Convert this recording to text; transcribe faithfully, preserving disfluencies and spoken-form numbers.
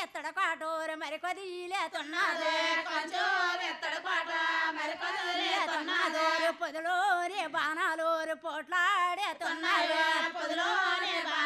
ఎత్తడ కాటోరు మరికొదిలేతున్నది ఎత్తడు పాట పొదలోని బాణాలు పోట్లాడేతున్నారు పొదలోనే